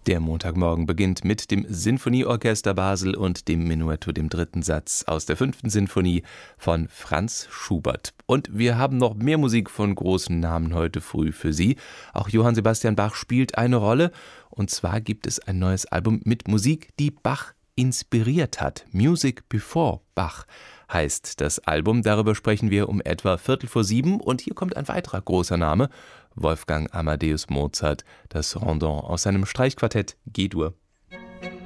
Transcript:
Der Montagmorgen beginnt mit dem Sinfonieorchester Basel und dem Menuetto, dem dritten Satz aus der 5. Sinfonie von Franz Schubert. Und wir haben noch mehr Musik von großen Namen heute früh für Sie. Auch Johann Sebastian Bach spielt eine Rolle. Und zwar gibt es ein neues Album mit Musik, die Bach inspiriert hat. Music Before Bach heißt das Album. Darüber sprechen wir um etwa 6:15. Und hier kommt ein weiterer großer Name. Wolfgang Amadeus Mozart, das Rondon aus seinem Streichquartett G-Dur.